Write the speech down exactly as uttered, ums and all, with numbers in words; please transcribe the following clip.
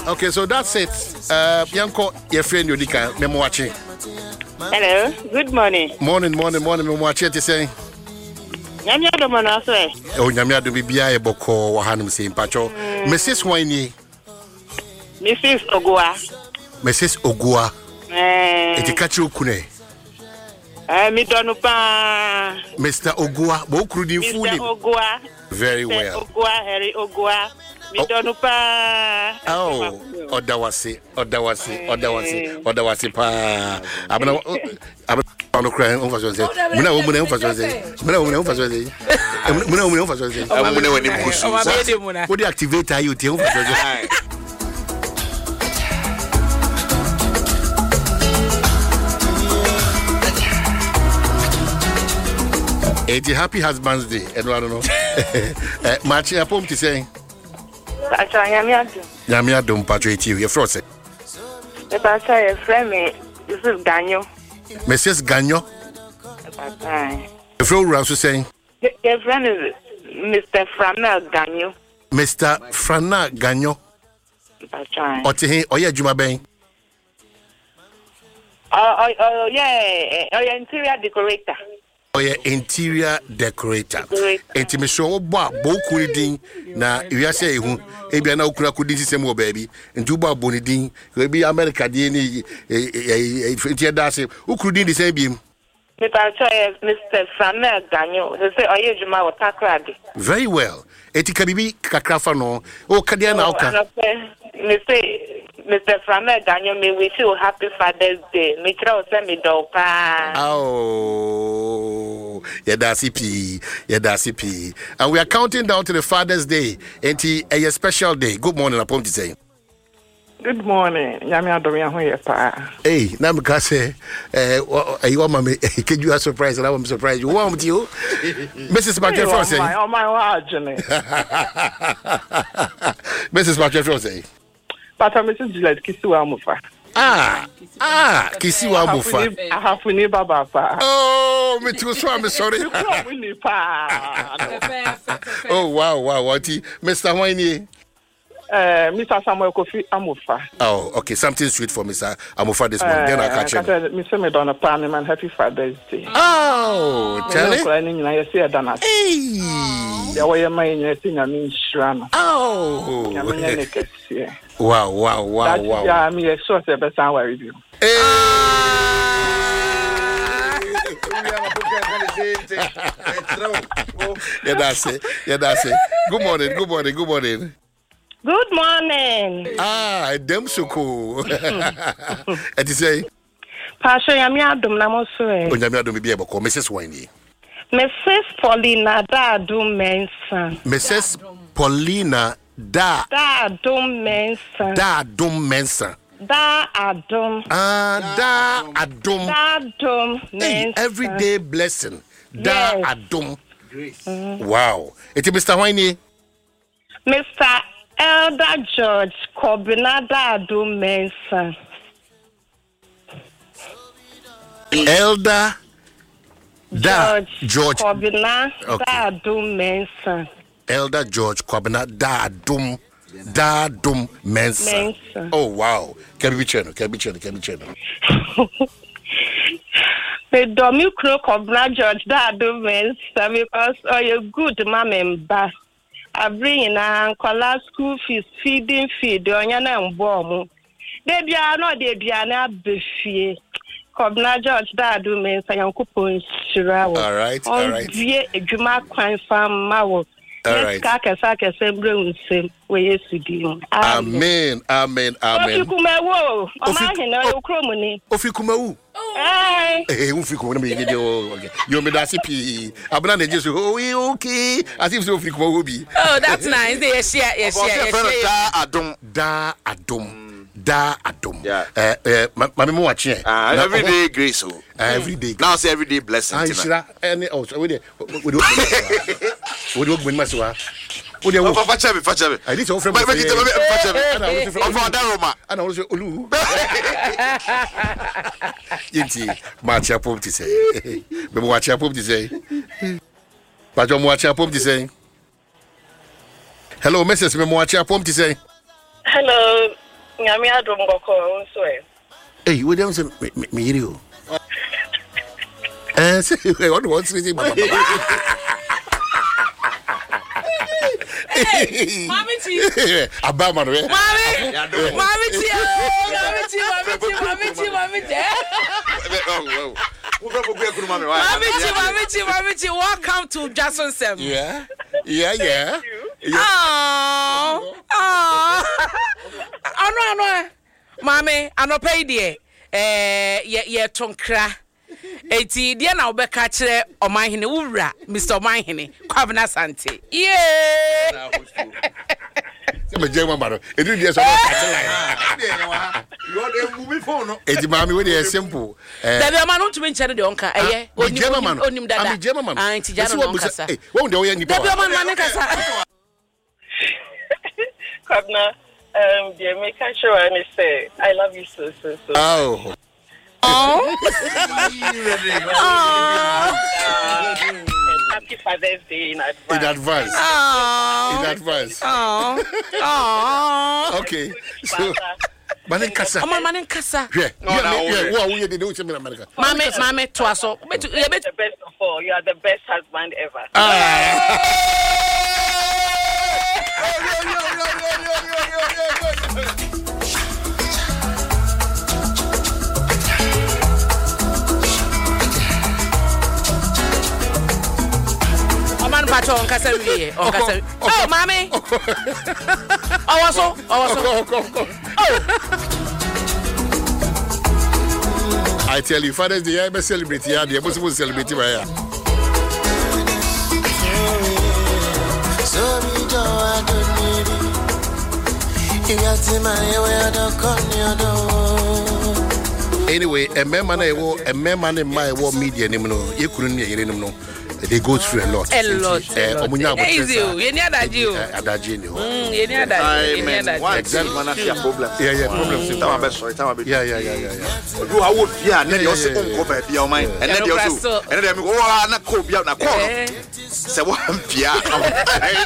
Okay, so that's it. Uh, Yanko, your friend Yodika, Memoachi. Hello, good morning. Morning, morning, morning, Memoachi, to say. Nyamia do mona so e. Oh, nyamia do bibia e boko wa hanum se mpacho. Missus Wine. Missus Ogua. Missus Ogua. Eh. Eti kachi okune. Eh, mi donu pa. Mister Ogua, bo okru di full name. Mister Ogua. Very well. Ogua, Harry Ogua. Mi donu pa. Oh, odawasi, odawasi, odawasi, odawasi pa. Abana abana no cry on faso say. Muna wo muna on faso say. Muna wo muna on faso say. Muna wo muna on faso say. Muna wo ni kusu. What the activator you te on faso say. It's a happy husband's day. I don't know. Match your home to say. Yamia don't patriote you. You're frozen. The pastor is friend me. This is Ganyo. Missus Ganyo. The floor also saying. Your friend is Mister Frana Ganyo. Mister Frana Ganyo. Or to him, or yeah, Juma Bain. Oh, oh, yeah, oh, yeah, interior decorator. Oh, yeah, interior decorator. Enti me show ba boku din na wiase ehu e bia na okura kudi sisem wo baby nti ba boni din e bi America din ni e e dase okuru din same biem. Me pa choy Mister Samuel Ganyo. They say oye juma wo takrade. Very well. Eti kabibi kakrafa no o kadia na oka. Me say Mister Samuel Ganyo, me wish you happy Father's Day. Me try to send me do pa. Oh, yeah, that's C P, yeah, that's C P. And we are counting down to the Father's Day. Enti a special day. Good morning, upon to say. Good morning. Nyame adomia ho ye pa. Hey, na me ka say eh you want me can you a surprise and I am surprised you want you. Missus Patrick Frost say. Oh my wajene. Missus Patrick Frost say. But I'm Missus Gillette Kisiwa Mufa. Ah, ah, Kisiwa Mufa. I have to need Baba pa. Oh, me too, so I'm sorry. Oh, wow, wow, what Mister Winey? Uh, Mister Samuel Kofi Amufa. Oh, okay, something sweet for Mister Amufa this morning. Then I catch him. Mister Medona Pan and Happy Father's Day. Oh, tell it. Hey. There were my in a mean shrine. Oh. Yeah. Wow, wow, wow, That's wow. Yeah, I mean, a source of a sound review. Hey. Yeah, that's it. Yeah, that's it. Good morning, good morning, good morning. Good morning. Ah, them so cool. And you say, Pastor Yamia Dum Namosue. Oh, Yamia Dum be able to call Missus Winey. Missus Paulina Da Dum Mensa. Missus Paulina Da Da Dum Mensa. Da Dum Mensa. Da Adum. Ah, Da Adum. Da Dum Mensa. Everyday blessing. Da Yes. Adum. Grace. Mm. Wow. It's Mister Winey. Mister Elder George Kobina Da Dum Mensa. Elder Da George, George Kobina Okay. Da Dum Mensa. Elder George Kobina Da Dum Da Dum Mensa. Mensa. Oh wow. Can be channel, can be channel, can be channel. The Domu Crook Kobina George Da Dum Mensa because oh you good mom and ba. I bring in a color school fees, feeding feed, onyana and bomb. They be are not they be are buffet. Kobina George Da Dum Mensa Yankupon Shirawo. All right, all right. Vie a Juma Quine Farm Mawo. All right. Kaka assembly same way you Amen, amen, amen. Ofikumawo, Omahina Okromuni. Ofikumawu. Hey, Eh, Ofikumawu me video. You me that C P. Abana just oh okay. As if Ofikumawu be. Oh, that's nice. Yes, yeah, yes, yeah, yes. Da Adum, Da Adum. Da Adum. Yeah. Eh, eh, mama mo watch here. Ah, every day grace. Oh. Every day. Now say every day blessing. Ah, shira. Any oh, we dey. We dey. We dey go maswa. We dey. Oh, facha me, facha me. I need to friend. But but facha me. Ana wo friend. Of Adaroma. Ana wo say olu. Yenti, match up to say. Me watch up to say. But you watch up to say. Hello, Missus Me watch up to say. hello, Nyame adom goko so e. Hey, we dem say me yiri o. Eh, say what what say mama. Mami ti. Aba man we. Mami. Mami ti. Mami ti, mami ti, mami ti, mami ti. Mami ti, mami ti, mami ti. Welcome to Jason Sem. Yeah. Yeah, yeah. Oh. Oh. Oh no, no. Mami, anope die. Eh, ye ye tonkra. Eti dia na obeka kire omanhene wura Mister Omanhene Kwabena Sante. Yeah. Se me jema maro. Edu dia so na catch line. You are the movie phone. Eti mami we dey simple. Eh. Dabi ama no tumi nche de onka eye onim onim dada. Ami jema man. Ah, nti jana no kasa. Eh, wo de wo ya nipa. Dabi ama no kasa. Kwabena, um, the American show and say, I love you so, so, so. Oh. Oh. And happy Father's Day in advance. In advance. Oh. In advance. Oh. Oh. Okay. So, manen kasa. Oma manen kasa. Yeah. Yeah, yeah. Wo wo ye dey do in America. Mame mame to aso. You're the best of all. You are the best husband ever. Ah. Oman pato on kasa wiye on kasa. Oh mame. Owaso owaso. I tell you, Father's Day, I must celebrate here. They must celebrate here. Anyway, a man I will a man in my war media, you couldn't hear him. No, they go through a lot. A lot. Easy, you need that you. Adagio. You need that. You need that. Exactly. Problem. Yeah, yeah, problems. Yeah, yeah, yeah, yeah, yeah. Do I would fear, and then you also go back to your mind, and then you also, and then go on a copy out a call. Say, one fear.